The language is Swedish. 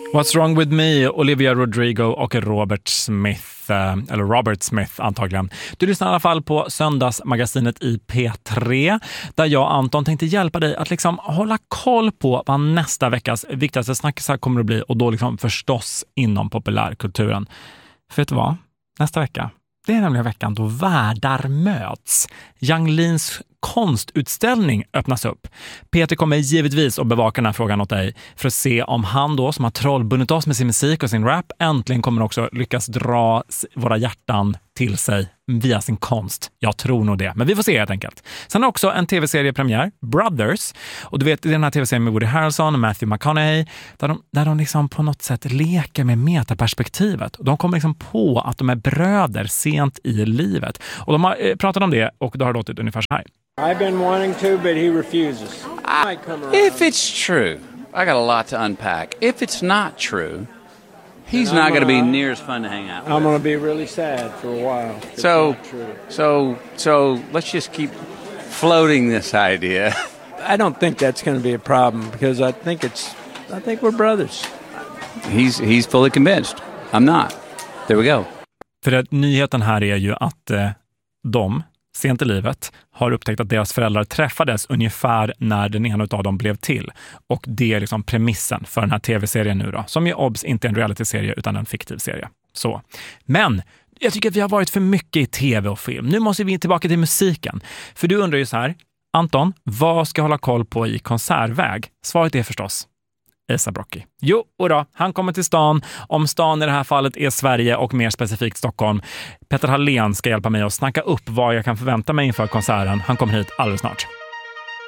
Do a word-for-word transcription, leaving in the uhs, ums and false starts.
What's Wrong With Me, Olivia Rodrigo och Robert Smith, eller Robert Smith antagligen. Du lyssnar i alla fall på Söndagsmagasinet i P tre, där jag och Anton tänkte hjälpa dig att liksom hålla koll på vad nästa veckas viktigaste snackisar kommer att bli, och då liksom förstås inom populärkulturen. För vet du vad? Nästa vecka, det är nämligen veckan då världar möts. Yang Lins konstutställning öppnas upp. Peter kommer givetvis att bevaka den här frågan åt dig för att se om han då, som har trollbundit oss med sin musik och sin rap, äntligen kommer också lyckas dra våra hjärtan till sig via sin konst. Jag tror nog det, men vi får se helt enkelt. Sen har också en tv-seriepremiär, Brothers. Och du vet, det är den här tv-serien med Woody Harrelson och Matthew McConaughey, där de, där de liksom på något sätt leker med metaperspektivet. Och de kommer liksom på att de är bröder sent i livet. Och de har eh, pratat om det, och det har låtit ungefär så här. I've been wanting to, but he refuses. I, if it's true, I got a lot to unpack. If it's not true, he's not going to be near as fun to hang out with. I'm going to be really sad for a while. It's So, not true. so, so let's just keep floating this idea. I don't think that's going to be a problem because I think it's, I think we're brothers. He's he's fully convinced. I'm not. There we go. För att nyheten här är ju att eh, de sent i livet har upptäckt att deras föräldrar träffades ungefär när den ena av dem blev till. Och det är liksom premissen för den här tv-serien nu då. Som ju obs inte är en reality-serie utan en fiktiv serie. Så. Men jag tycker att vi har varit för mycket i tv och film. Nu måste vi tillbaka till musiken. För du undrar ju så här, Anton, vad ska jag hålla koll på i konsertväg? Svaret är förstås A$AP Rocky. Jo, och då, han kommer till stan. Om stan i det här fallet är Sverige och mer specifikt Stockholm. Petter Hallén ska hjälpa mig att snacka upp vad jag kan förvänta mig inför konserten. Han kommer hit alldeles snart.